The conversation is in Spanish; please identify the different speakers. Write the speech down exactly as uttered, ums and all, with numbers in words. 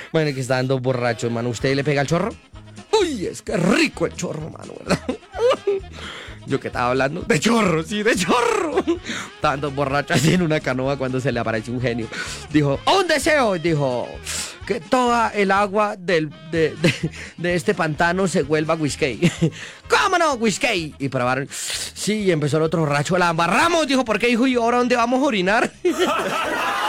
Speaker 1: Bueno, que estaban dos borrachos, mano. ¿Usted le pega al chorro? Uy, es que rico el chorro, mano, ¿verdad? Yo que estaba hablando de chorro, sí, de chorro. Estaban dos borrachos así en una canoa cuando se le apareció un genio. Dijo, un deseo, dijo, que toda el agua del, de, de, de este pantano se vuelva whisky. ¿Cómo no, whisky? Y probaron, sí, y empezó el otro borracho, la embarramos, dijo, ¿por qué, hijo? ¿Y ahora dónde vamos a orinar?